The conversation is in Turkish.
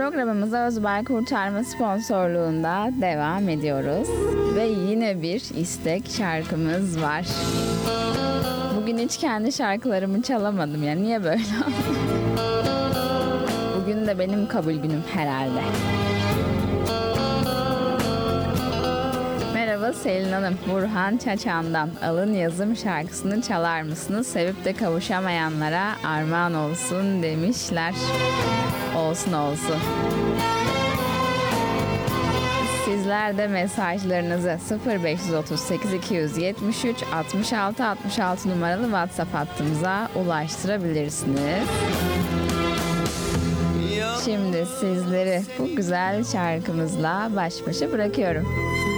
Programımıza Özbay Kurtarma sponsorluğunda devam ediyoruz. Ve yine bir istek şarkımız var. Bugün hiç kendi şarkılarımı çalamadım ya. Niye böyle? Bugün de benim kabul günüm herhalde. Merhaba Selin Hanım. Burhan Çaçan'dan Alın Yazım şarkısını çalar mısınız? Sevip de kavuşamayanlara armağan olsun demişler. Olsun olsun. Sizler de mesajlarınızı 0538 273 66 66 numaralı WhatsApp hattımıza ulaştırabilirsiniz. Şimdi sizleri bu güzel şarkımızla baş başa bırakıyorum.